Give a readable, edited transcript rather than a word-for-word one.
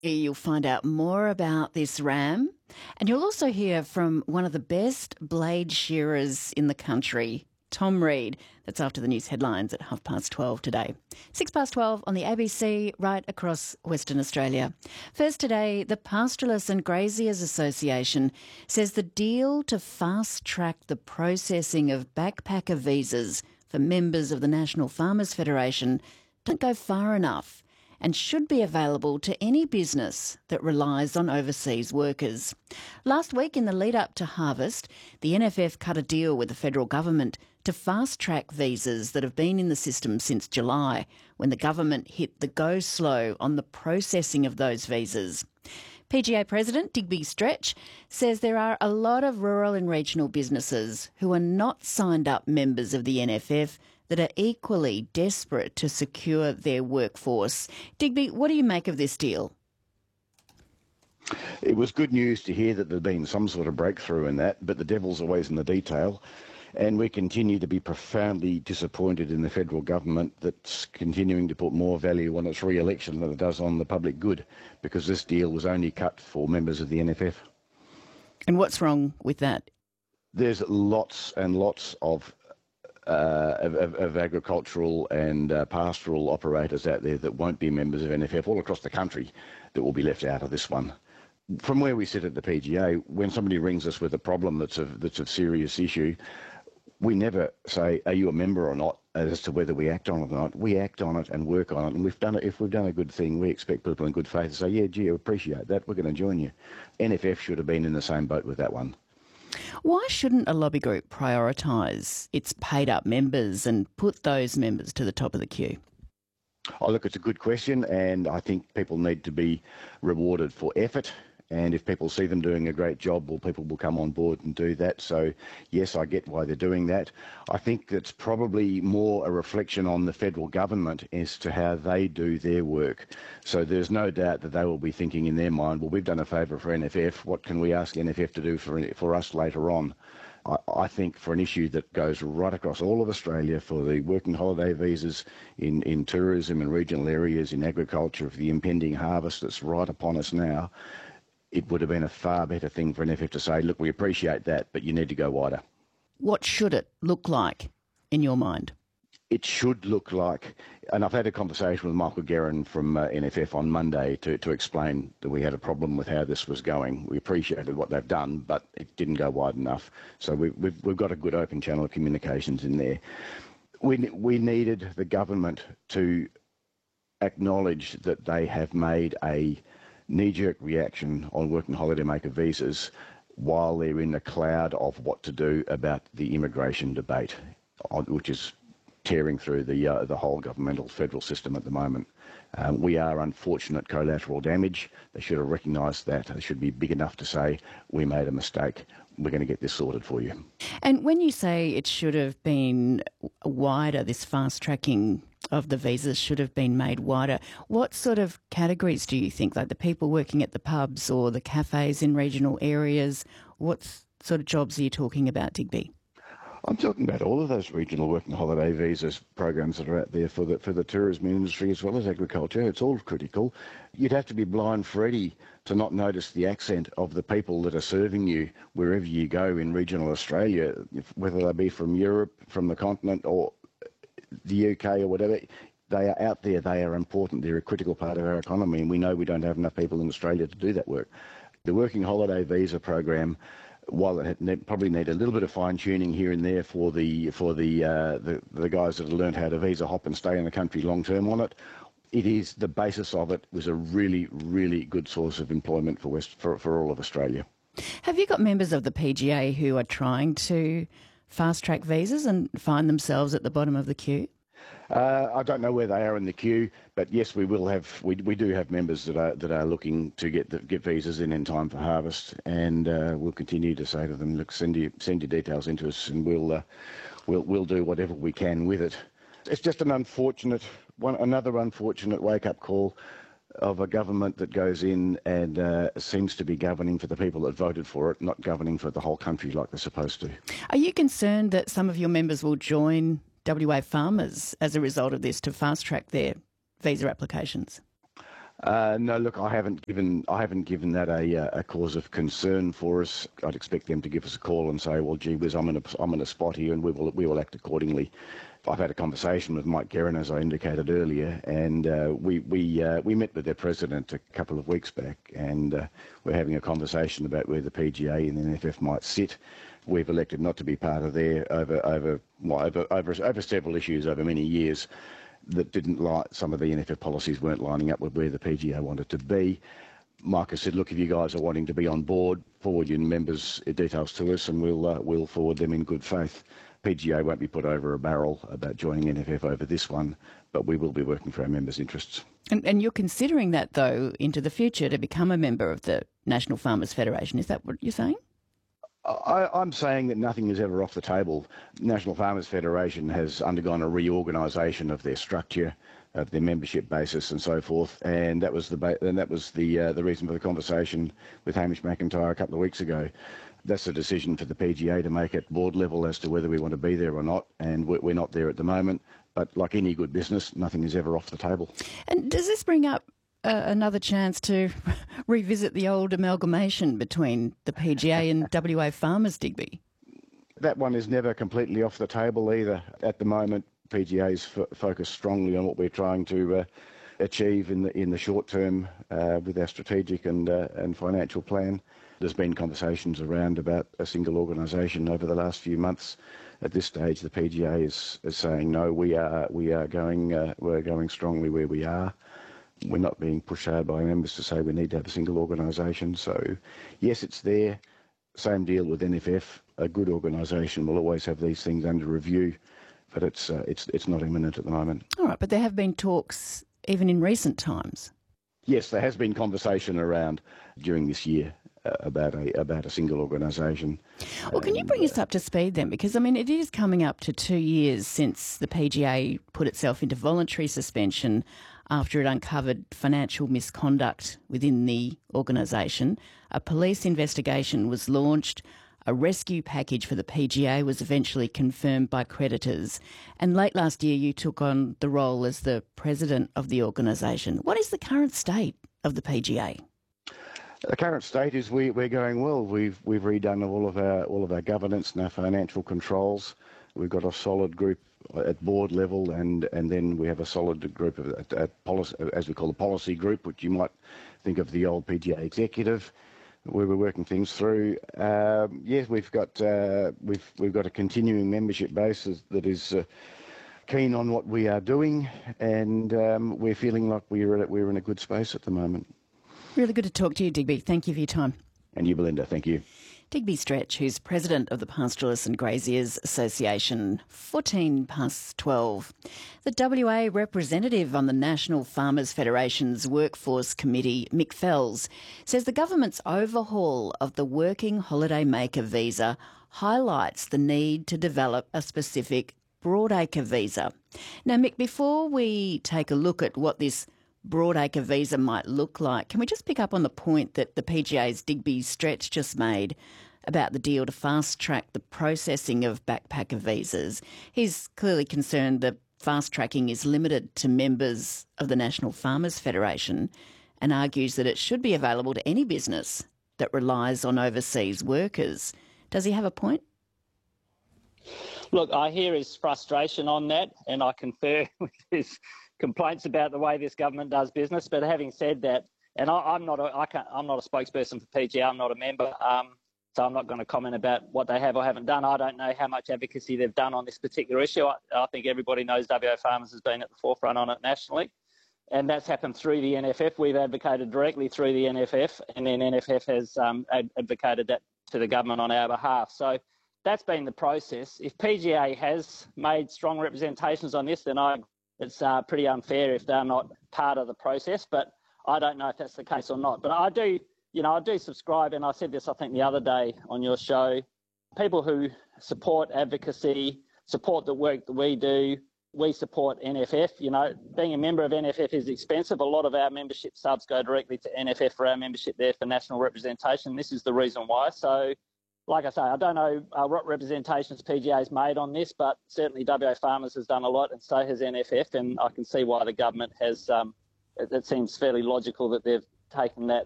You'll find out more about this ram, and you'll also hear from one of the best blade shearers in the country, Tom Reed. That's after the news headlines at 12:30 today. 12:06 on the ABC, right across Western Australia. First today, the Pastoralists and Graziers Association says the deal to fast-track the processing of backpacker visas for members of the National Farmers Federation don't go far enough and should be available to any business that relies on overseas workers. Last week, in the lead-up to harvest, the NFF cut a deal with the federal government to fast-track visas that have been in the system since July, when the government hit the go-slow on the processing of those visas. PGA President Digby Stretch says there are a lot of rural and regional businesses who are not signed up members of the NFF that are equally desperate to secure their workforce. Digby, what do you make of this deal? It was good news to hear that there'd been some sort of breakthrough in that, but the devil's always in the detail. And we continue to be profoundly disappointed in the federal government that's continuing to put more value on its re-election than it does on the public good, because this deal was only cut for members of the NFF. And what's wrong with that? There's lots and lots of agricultural and pastoral operators out there that won't be members of NFF all across the country that will be left out of this one. From where we sit at the PGA, when somebody rings us with a problem that's of serious issue, we never say, are you a member or not, as to whether we act on it or not. We act on it and work on it, and if we've done a good thing, we expect people in good faith to say, yeah, gee, I appreciate that, we're going to join you. NFF should have been in the same boat with that one. Why shouldn't a lobby group prioritise its paid-up members and put those members to the top of the queue? Oh, look, it's a good question, and I think people need to be rewarded for effort. And if people see them doing a great job, well, people will come on board and do that. So, yes, I get why they're doing that. I think it's probably more a reflection on the federal government as to how they do their work. So there's no doubt that they will be thinking in their mind, well, we've done a favour for NFF. What can we ask NFF to do for us later on? I think for an issue that goes right across all of Australia, for the working holiday visas in tourism and regional areas, in agriculture, for the impending harvest that's right upon us now, it would have been a far better thing for NFF to say, look, we appreciate that, but you need to go wider. What should it look like in your mind? It should look like, and I've had a conversation with Michael Guerin from NFF on Monday to explain that we had a problem with how this was going. We appreciated what they've done, but it didn't go wide enough. So we've got a good open channel of communications in there. We needed the government to acknowledge that they have made a knee-jerk reaction on working holidaymaker visas while they're in the cloud of what to do about the immigration debate, which is tearing through the whole governmental federal system at the moment. We are unfortunate collateral damage. They should have recognised that. They should be big enough to say, we made a mistake. We're going to get this sorted for you. And when you say it should have been wider, this fast-tracking of the visas should have been made wider, what sort of categories do you think, like the people working at the pubs or the cafes in regional areas? What sort of jobs are you talking about, Digby? I'm talking about all of those regional working holiday visas programs that are out there for the tourism industry as well as agriculture. It's all critical. You'd have to be blind Freddy to not notice the accent of the people that are serving you wherever you go in regional Australia, whether they be from Europe, from the continent, or the UK or whatever. They are out there. They are important. They're a critical part of our economy, and we know we don't have enough people in Australia to do that work. The working holiday visa program, while it probably need a little bit of fine-tuning here and there for the guys that have learned how to visa hop and stay in the country long-term on it, it is, the basis of it was a really, really good source of employment for all of Australia. Have you got members of the PGA who are trying to fast-track visas and find themselves at the bottom of the queue? I don't know where they are in the queue, but yes, we do have members that are looking to get visas in time for harvest, and we'll continue to say to them, look, send your details into us, and we'll do whatever we can with it. It's just another unfortunate wake-up call of a government that goes in and seems to be governing for the people that voted for it, not governing for the whole country like they're supposed to. Are you concerned that some of your members will join WA farmers as a result of this to fast-track their visa applications? No, look, I haven't given that a cause of concern for us. I'd expect them to give us a call and say, well, gee whiz, I'm in a spot here, and we will act accordingly. I've had a conversation with Mike Guerin, as I indicated earlier, and we met with their president a couple of weeks back, and we're having a conversation about where the PGA and the NFF might sit. We've elected not to be part of there over several issues over many years that didn't some of the NFF policies weren't lining up with where the PGA wanted to be. Mike has said, look, if you guys are wanting to be on board, forward your members' details to us, and we'll forward them in good faith. PGA won't be put over a barrel about joining NFF over this one, but we will be working for our members' interests. And you're considering that, though, into the future to become a member of the National Farmers Federation. Is that what you're saying? I'm saying that nothing is ever off the table. National Farmers Federation has undergone a reorganisation of their structure, of their membership basis, and so forth, and that was the reason for the conversation with Hamish McIntyre a couple of weeks ago. That's a decision for the PGA to make at board level as to whether we want to be there or not, and we're not there at the moment. But like any good business, nothing is ever off the table. And does this bring up another chance to revisit the old amalgamation between the PGA and WA farmers, Digby? That one is never completely off the table either. At the moment, PGA is focused strongly on what we're trying to achieve in the short term with our strategic and financial plan. There's been conversations around about a single organisation over the last few months. At this stage, the PGA is saying no. We're going strongly where we are. We're not being pushed hard by members to say we need to have a single organisation. So, yes, it's there. Same deal with NFF. A good organisation will always have these things under review, but it's not imminent at the moment. All right, but there have been talks even in recent times. Yes, there has been conversation around during this year about a single organisation. Well, can you bring us up to speed then? Because, I mean, it is coming up to 2 years since the PGA put itself into voluntary suspension after it uncovered financial misconduct within the organisation. A police investigation was launched. A rescue package for the PGA was eventually confirmed by creditors. And late last year, you took on the role as the president of the organisation. What is the current state of the PGA? The current state is we're going well. We've redone all of our governance and our financial controls. We've got a solid group at board level, and then we have a solid group at policy, as we call the policy group, which you might think of the old PGA executive. We were working things through. Yes, we've got a continuing membership base that is keen on what we are doing, and we're feeling like we're in a good space at the moment. Really good to talk to you, Digby. Thank you for your time. And you, Belinda. Thank you. Digby Stretch, who's president of the Pastoralists and Graziers Association, 12:14. The WA representative on the National Farmers Federation's Workforce Committee, Mick Fells, says the government's overhaul of the Working Holiday Maker visa highlights the need to develop a specific Broadacre visa. Now, Mick, before we take a look at what this Broadacre visa might look like, can we just pick up on the point that the PGA's Digby Stretch just made about the deal to fast-track the processing of backpacker visas? He's clearly concerned that fast-tracking is limited to members of the National Farmers Federation and argues that it should be available to any business that relies on overseas workers. Does he have a point? Look, I hear his frustration on that, and I confer with his complaints about the way this government does business. But having said that, and I'm not a spokesperson for PGA. I'm not a member, so I'm not going to comment about what they have or haven't done. I don't know how much advocacy they've done on this particular issue. I think everybody knows WA Farmers has been at the forefront on it nationally, and that's happened through the NFF. We've advocated directly through the NFF, and then NFF has advocated that to the government on our behalf. So that's been the process. If PGA has made strong representations on this, then it's pretty unfair if they're not part of the process, but I don't know if that's the case or not. But I do subscribe, and I said this, I think, the other day on your show. People who support advocacy, support the work that we do, we support NFF. Being a member of NFF is expensive. A lot of our membership subs go directly to NFF for our membership there for national representation. This is the reason why. So, like I say, I don't know what representations PGA's made on this, but certainly WA Farmers has done a lot, and so has NFF, and I can see why the government has it seems fairly logical that they've taken that